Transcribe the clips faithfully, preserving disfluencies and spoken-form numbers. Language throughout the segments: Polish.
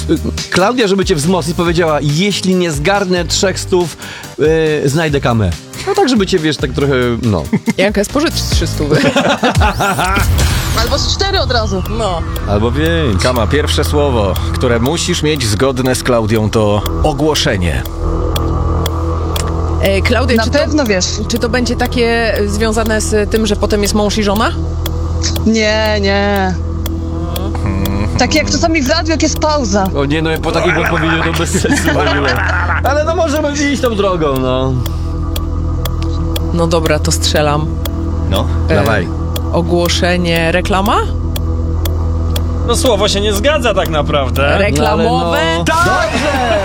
Klaudia, żeby cię wzmocnić, powiedziała, jeśli nie zgarnę trzech stów, yy, znajdę kamę. No tak, żeby cię, wiesz, tak trochę, no. Jaka jest pożycz trzy stówy. Albo z cztery od razu. No. Albo pięć. Kama, pierwsze słowo, które musisz mieć zgodne z Klaudią, to ogłoszenie. E, Klaudia, Na czy pewno to, wiesz. czy to będzie takie związane z tym, że potem jest mąż i żona? Nie, nie. Tak jak czasami w radiu, jak jest pauza. O nie, no po takiej odpowiedzi to bez sensu w ogóle. Ale no możemy iść tą drogą, no. No dobra, to strzelam. No, E, dawaj. Ogłoszenie, reklama? No słowo się nie zgadza tak naprawdę. Reklamowe? No, dobrze!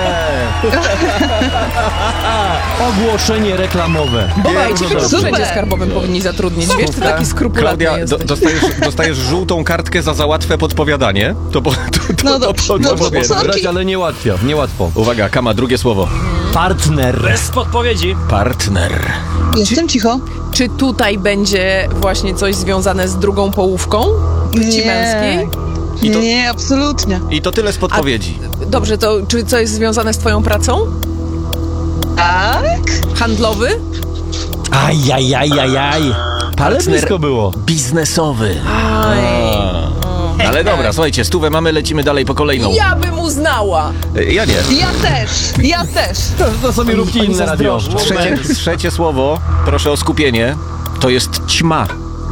Ogłoszenie reklamowe. Bobaj, ciebie w Super. urzędzie skarbowym powinni zatrudnić. Wiesz, ty taki skrupulatny Klaudia, do, jesteś. dostajesz, dostajesz żółtą kartkę za za łatwe podpowiadanie. To, po, to, to, No to, dobrze, to, to, dobrze. powiedz. Sorki. Brać, ale niełatwo, niełatwo. Uwaga, Kama, drugie słowo. Partner. Bez podpowiedzi. Partner. Jestem cicho. Czy tutaj będzie właśnie coś związane z drugą połówką? Płci Nie. męskiej? I to- Nie, absolutnie. I to tyle z podpowiedzi. Dobrze, to czy coś związane z twoją pracą? Tak? Handlowy? Ajajajajaj. Ale Partner blisko było. biznesowy. Aj. Ale dobra, słuchajcie, stówę mamy, lecimy dalej po kolejną. Ja bym uznała. E, Ja nie. Ja też, ja też. To, to sobie róbcie oni inne radio. zazdroszczą. Trzecie, trzecie słowo, proszę o skupienie, to jest ćma.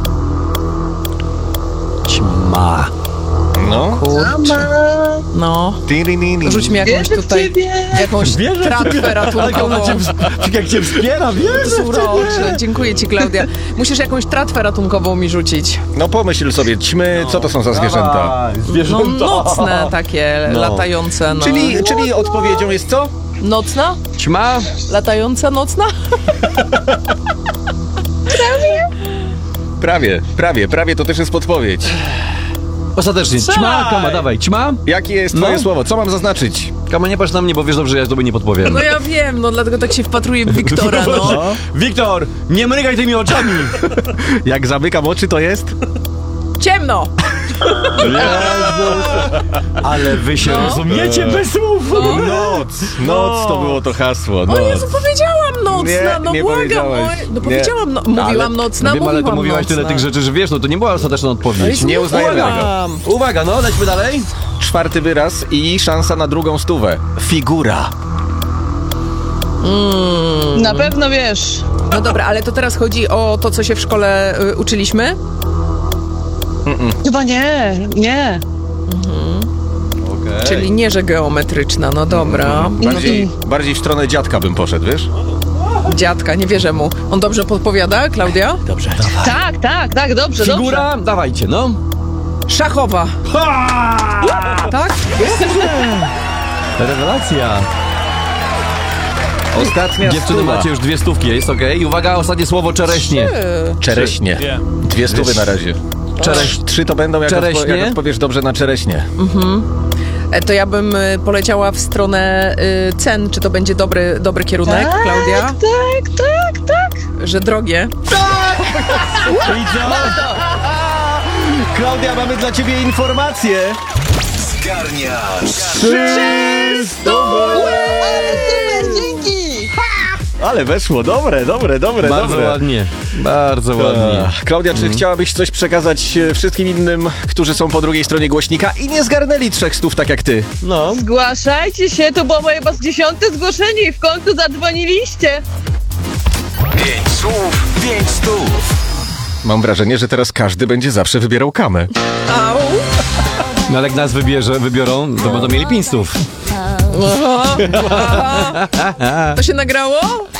Ćma. No. Mama, No, rzuć mi jakąś wierzę w tutaj, ciebie. jakąś Wierzę w tratwę ciebie. Ale ratunkową. ona cię, w- jak cię wspiera, wiesz? Urocze. Dziękuję ci, Klaudia. Musisz jakąś tratwę ratunkową mi rzucić. No pomyśl sobie, ćmy, co to są za zwierzęta? Dawaj, No zwierzęta. nocne takie, No. latające. No. Czyli, czyli odpowiedzią jest co? Nocna? Ćma. Latająca nocna? Prawie, prawie, prawie to też jest podpowiedź. Ostatecznie. Ćma, Strzelaj! Kama, dawaj. Ćma. Jakie jest twoje No. słowo? Co mam zaznaczyć? Kama, nie patrz na mnie, bo wiesz dobrze, że ja tobie nie podpowiem. No ja wiem, no dlatego tak się wpatruję w Wiktora, no. Wiktor, nie mrygaj tymi oczami. Jak zamykam oczy, to jest? Ciemno! Ale wy się rozumiecie bez słów. Noc. Noc to było to hasło. O Noc. Jezu, powiedziałam nocna, Nie, no nie błagam. powiedziałeś. Oj, no Nie. powiedziałam, no, mówiłam nocna, No wiem, ale to mówiłam mówiłaś nocna. tyle tych rzeczy, że wiesz, no to nie była ostateczna odpowiedź. Jezu, Nie uznajemy tego. mówiłam. Uwaga, no, lećmy dalej. Czwarty wyraz i szansa na drugą stówę. Figura. Na pewno wiesz. No dobra, ale to teraz chodzi o to, co się w szkole y, uczyliśmy? Chyba nie, nie. Okay. Czyli nie, że geometryczna, no dobra. Bardziej, bardziej w stronę dziadka bym poszedł, wiesz? Dziadka, nie wierzę mu. On dobrze podpowiada, Klaudia? Dobrze. Tak, tak, tak, dobrze, Figura, dawajcie, no. Szachowa. Tak? Rewelacja. Ostatnia Dziewczyny, stuwa. macie już dwie stówki, jest okej? I uwaga, ostatnie słowo, czereśnie. Ty. Czereśnie. Dwie. Dwie stówy na razie. Czereś. Trzy to będą, jak, Czereśnie? odpo- jak odpowiesz dobrze na czereśnie. E, To ja bym y, poleciała w stronę y, cen. Czy to będzie dobry, dobry kierunek, Tak, Klaudia? tak, tak, tak. Że drogie. I co? Klaudia, mamy dla ciebie informację. Zgarniasz Ale super, dzięki. Ale weszło, dobre, dobre, dobre, Bardzo dobre. ładnie, bardzo ładnie. Ach, Klaudia, czy chciałabyś coś przekazać e, wszystkim innym, którzy są po drugiej stronie głośnika i nie zgarnęli trzech stów tak jak ty? No. Zgłaszajcie się, to było moje was dziesiąte zgłoszenie i w końcu zadzwoniliście. Pięć słów, pięć stów. Mam wrażenie, że teraz każdy będzie zawsze wybierał kamę. Au! No ale jak nas wybierze, wybiorą, to będą mieli pięć stów. To się nagrało?